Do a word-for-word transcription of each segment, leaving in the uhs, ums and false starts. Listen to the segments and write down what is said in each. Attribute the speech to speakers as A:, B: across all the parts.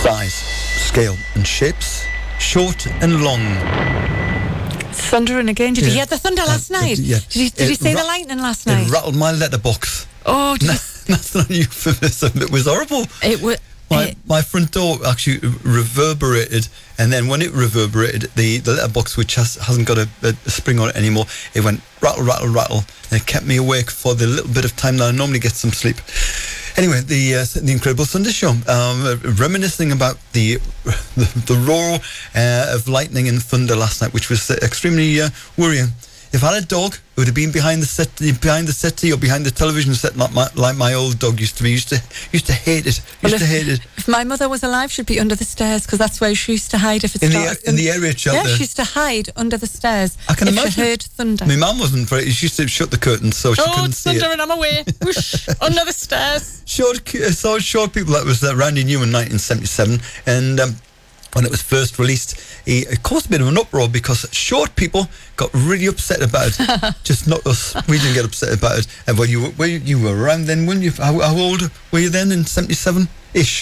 A: size, scale and shapes, short and long.
B: Thundering again. Did
A: Yeah.
B: you hear the thunder last
A: Uh,
B: night?
A: yeah.
B: Did you, did you
A: It
B: see
A: ra-
B: the lightning last night?
A: It rattled my letterbox.
B: Oh, did you,
A: That's not a euphemism. It was horrible.
B: it was...
A: My, my front door actually reverberated, and then when it reverberated, the, the letterbox, which has, hasn't got a, a spring on it anymore, it went rattle, rattle, rattle, and it kept me awake for the little bit of time that I normally get some sleep. Anyway, the uh, the Incredible Thunder Show, um, reminiscing about the the, the roar uh, of lightning and thunder last night, which was uh, extremely uh, worrying. If I had a dog, it would have been behind the set, behind the settee or behind the television set, like my, like my old dog used to be. Used to used to hate it. Used
B: Well,
A: to
B: if,
A: hate it.
B: if my mother was alive, she'd be under the stairs because that's where she used to hide if it
A: In
B: started.
A: the in the area shelter.
B: Yeah, she used to hide under the stairs.
A: I can
B: if
A: imagine.
B: she heard thunder.
A: My mum wasn't very. She used to shut the curtains so she
B: Oh,
A: couldn't
B: it's
A: see it.
B: thunder and I'm away. Whoosh, under the stairs.
A: Short, uh, so short people. That was uh, Randy Newman, in nineteen seventy-seven, and um, when it was first released, he, it caused a bit of an uproar because short people got really upset about it. Just not us. We didn't get upset about it. And well, you were, well, you were around then, weren't you? How, how old were you then? In seventy-seven ish.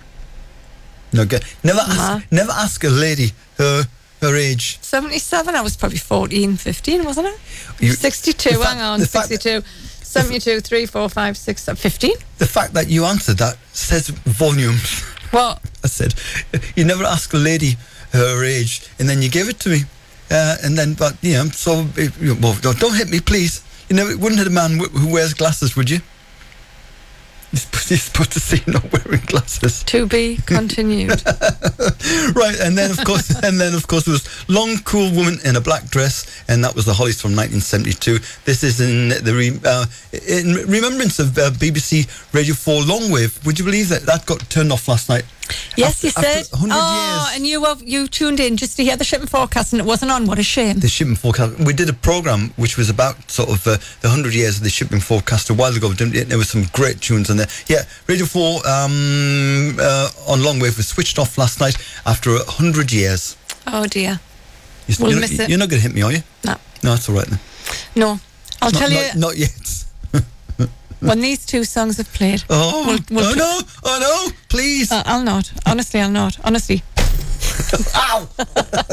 A: No, get, never ask.
B: Nah.
A: Never ask a lady her her age.
B: seventy-seven, I was probably fourteen, fifteen, wasn't it?
A: You-
B: sixty-two,
A: the fact-
B: hang on,
A: the fact that-
B: sixty-two. seventy-two, three, four, five, six, fifteen.
A: The fact that you answered that says volumes.
B: What?
A: I said, you never ask a lady her age, and then you give it to me, uh, and then, but you know, so it, well, don't, don't hit me, please. You know, it wouldn't hit a man wh- who wears glasses, would you? You're supposed, you're supposed to see not wearing glasses,
B: To be continued.
A: right? And then, of course, and then, of course, there was Long Cool Woman in a Black Dress, and that was the Hollies from nineteen seventy-two. This is in the re, uh, in remembrance of uh, B B C Radio four Longwave. Would you believe that that got turned off last night?
B: Yes, you
A: After-
B: said.
A: after one hundred
B: Oh,
A: years.
B: and you were, you tuned in just to hear the shipping forecast and it wasn't on. What a shame.
A: The shipping forecast. We did a program which was about sort of uh, the hundred years of the shipping forecast a while ago. Didn't it? There were some great tunes in there. Yeah, Radio Four um, uh, on Longwave was switched off last night after a hundred years.
B: Oh dear.
A: You,
B: We'll
A: you're,
B: miss
A: not,
B: it.
A: you're not going to hit me, are you?
B: No.
A: No, that's all right then.
B: No. I'll
A: Not,
B: tell you,
A: not, not yet.
B: when these two songs have played.
A: Oh,
B: We'll- we'll
A: oh
B: put-
A: no, oh no, please.
B: Uh, I'll not. Honestly, I'll not. Honestly.
A: Ow!